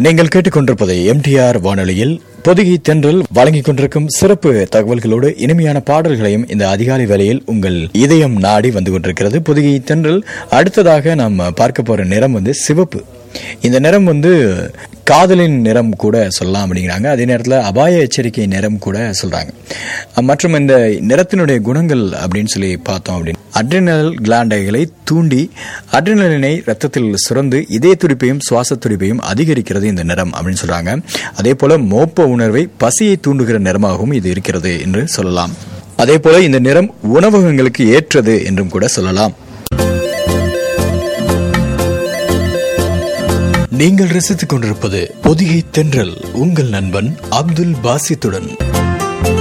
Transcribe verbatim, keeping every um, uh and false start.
நீங்கள் கேட்டுக்கொண்டிருப்பதை எம்டிஆர் வானொலியில் பொதிகை தென்றல் வழங்கிக் கொண்டிருக்கும் சிறப்பு தகவல்களோடு இனிமையான பாடல்களையும் இந்த அதிகாலை வேளையில் உங்கள் இதயம் நாடி வந்து கொண்டிருக்கிறது பொதிகை தென்றல். அடுத்ததாக நாம் பார்க்க போற நிறம் வந்து சிவப்பு. இந்த நிறம் வந்து காதலின் நிறம் கூட சொல்லலாம் அப்படிங்கிறாங்க. அதே நேரத்தில் அபாய எச்சரிக்கை நிறம் கூட சொல்றாங்க. மற்றும் இந்த நிறத்தினுடைய குணங்கள் அப்படின்னு சொல்லி பார்த்தோம் அப்படின்னு அட்ரினல் கிளாண்டைகளை தூண்டி அட்ரினலினை ரத்தத்தில் சுரந்து இதய துடிப்பையும் சுவாச துடிப்பையும் அதிகரிக்கிறது இந்த நிறம் அப்படின்னு சொல்றாங்க. அதே போல மோப்ப உணர்வை பசியை தூண்டுகிற நிறமாகவும் இது இருக்கிறது என்று சொல்லலாம். அதே போல இந்த நிறம் உணவகங்களுக்கு ஏற்றது என்றும் கூட சொல்லலாம். நீங்கள் ரசித்துக் கொண்டிருப்பது பொதிகை தென்றல், உங்கள் நண்பன் அப்துல் பாசித்துடன்.